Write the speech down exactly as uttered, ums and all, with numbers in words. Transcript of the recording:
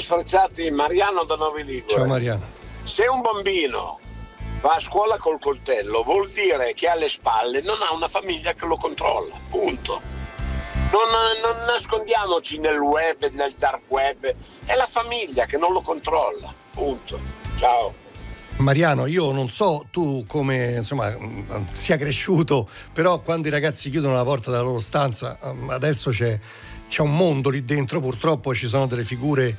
Sfrecciati, Mariano da Novi Ligure. Ciao Mariano. Se un bambino va a scuola col coltello vuol dire che alle spalle non ha una famiglia che lo controlla, punto. Non, non nascondiamoci nel web, nel dark web, è la famiglia che non lo controlla, punto. Ciao. Mariano, io non so tu come insomma sia cresciuto, però quando i ragazzi chiudono la porta della loro stanza, adesso c'è c'è un mondo lì dentro, purtroppo ci sono delle figure